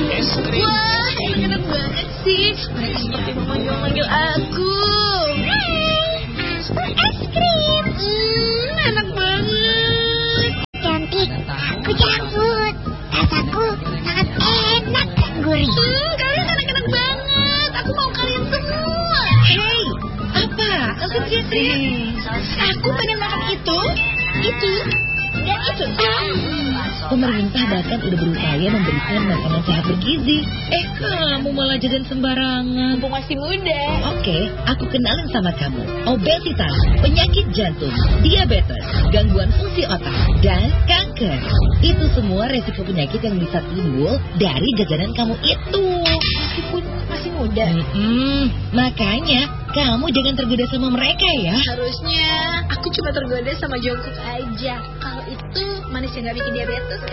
es krim. Wah, enak banget sih. Mereka seperti memanggil-manggil aku. Es krim. Enak banget. Cantik, aku cabut. Rasaku sangat enak dan gurih. Kalian enak-enak banget. Aku mau kalian semua. Hei, apa? Aku teriak-teriak. Aku pengen makan itu, dan itu. Pemerintah bahkan udah berupaya memberikan makanan sehat bergizi. Kamu malah jajan sembarangan. Mumpung masih muda. Oke, aku kenalin sama kamu. Obesitas, penyakit jantung, diabetes, gangguan fungsi otak, dan kanker. Itu semua resiko penyakit yang bisa timbul dari jajanan kamu itu. Meskipun masih muda. Makanya, kamu jangan tergoda sama mereka ya. Harusnya aku cuma tergoda sama Jungkook aja. Kalau itu manis yang gak bikin diabetes.